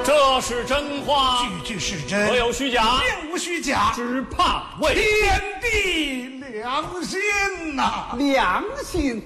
这是真话， 句句是真， 可有虚假？ 并无虚假， 只怕为天地良心呐！ 良心！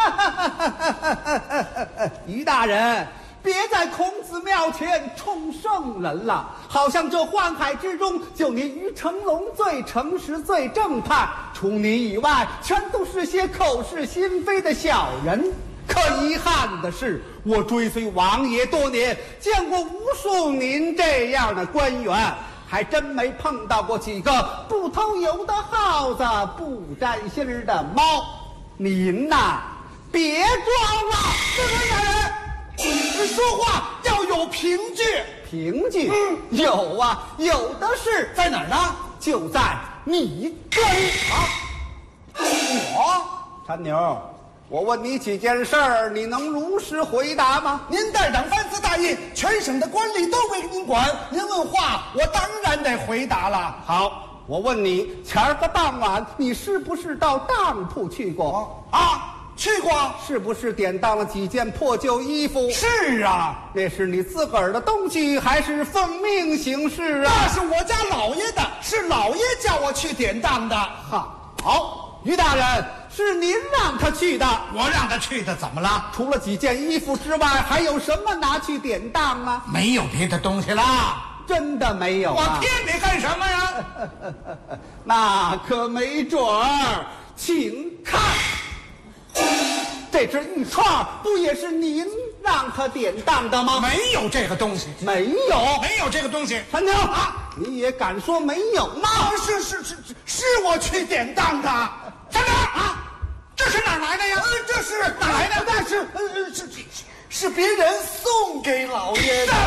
于大人，别在孔子庙前充圣人了，好像这宦海之中，就你于成龙最诚实、最正派，除你以外，全都是些口是心非的小人。可遗憾的是，我追随王爷多年，见过无数您这样的官员，还真没碰到过几个不偷油的耗子，不沾芯儿的猫。您呐，别装了，这位大人，说话要有凭据。凭据？有啊，有的是。在哪儿呢？就在你根啊！我，山牛。我问你几件事儿，你能如实回答吗？ 您代长藩司大印，全省的官吏都归您管。您问话，我当然得回答了。 好，我问你，前儿个傍晚，你是不是到当铺去过？ 去过。 是不是典当了几件破旧衣服？ 是啊。 那是你自个儿的东西，还是奉命行事啊？ 那是我家老爷的，是老爷叫我去典当的。 好，于大人。是您让他去的， 我让他去的，怎么了？ 除了几件衣服之外，还有什么拿去典当啊？ 没有别的东西啦， 真的没有啊？ 我骗你干什么呀？ 那可没准儿，请看，这只玉串不也是您让他典当的吗？ 没有这个东西， 没有， 没有这个东西。 陈牛你也敢说没有吗？ 是我去典当的。站长这是哪儿来的呀？这是哪儿来的？那是别人送给老爷的。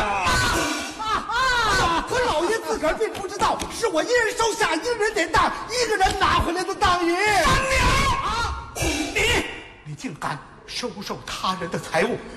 可老爷自个儿并不知道，是我一人收下，一人典当，一个人拿回来的当银。三娘你竟敢收受他人的财物，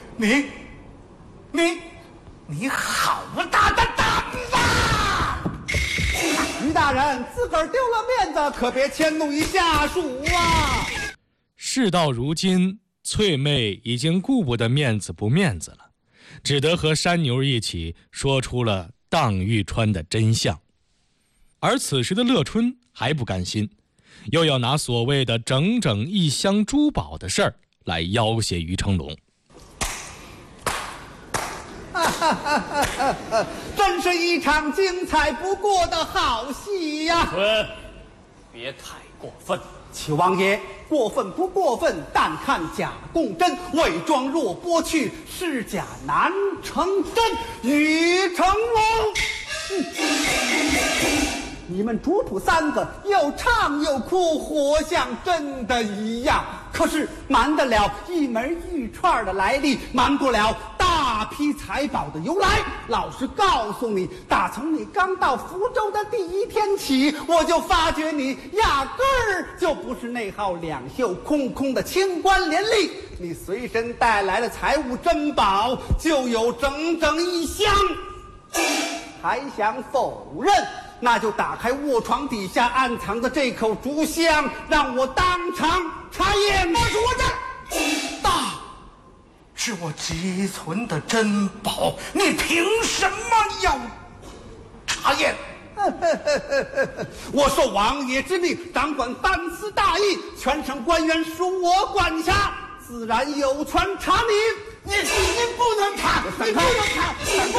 你好大的胆子！ 于大人，自个儿丢了面子，可别迁怒于下属啊！ 事到如今，翠妹已经顾不得面子不面子了，只得和山牛一起说出了当玉川的真相。而此时的乐春还不甘心，又要拿所谓的整整1箱珠宝的事儿来要挟于成龙。 真是一场精彩不过的好戏呀！ 别太过分。 齐王爷，过分不过分，但看假共真，伪装若剥去，是假难成真。于成龙，你们主仆3个又唱又哭，活像真的一样。可是瞒得了一门玉串的来历，瞒不了大批财宝的由来。老实告诉你，打从你刚到福州的第1天起，我就发觉你压根儿就不是那号两袖空空的清官廉吏。你随身带来的财物珍宝就有整整1箱，还想否认？那就打开卧床底下暗藏的这口竹香，让我当场查验。 那是我这大，是我积存的珍宝，你凭什么要查验？ 我受王爷之命，掌管藩司大印，全省官员属我管辖，自然有权查你。 你不能查，你不能查，你不